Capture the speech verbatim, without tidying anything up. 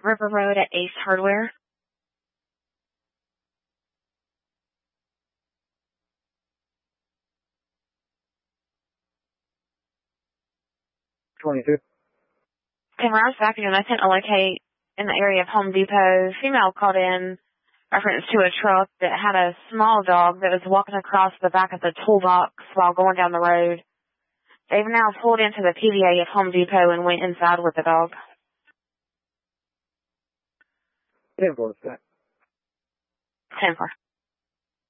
River Road at Ace Hardware. twenty-two. Okay, when I was back again, I sent a locate in the area of Home Depot. Female called in reference to a truck that had a small dog that was walking across the back of the toolbox while going down the road. They've now pulled into the P V A of Home Depot and went inside with the dog. ten four, that. ten four.